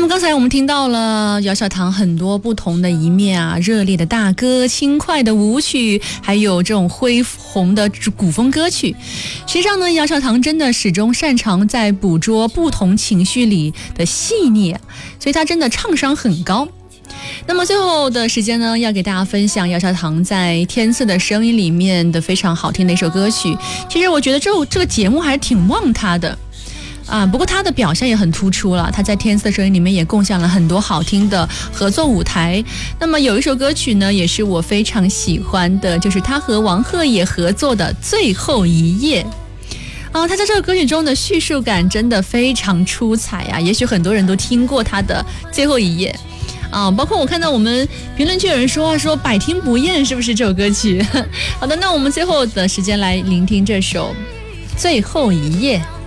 么刚才我们听到了姚小棠很多不同的一面啊，热烈的大歌，轻快的舞曲，还有这种恢宏的古风歌曲。实际上呢，姚小棠真的始终擅长在捕捉不同情绪里的细腻，所以她真的唱商很高。那么最后的时间呢，要给大家分享姚小棠在《天赐的声音》里面的非常好听的一首歌曲。其实我觉得这个节目还是挺旺她的不过他的表现也很突出了，他在《天赐的声音》里面也共享了很多好听的合作舞台。那么有一首歌曲呢，也是我非常喜欢的，就是他和王鹤也合作的《最后一夜》。他在这个歌曲中的叙述感真的非常出彩啊！也许很多人都听过他的《最后一夜》包括我看到我们评论区有人说百听不厌，是不是这首歌曲？好的，那我们最后的时间来聆听这首《最后一夜》。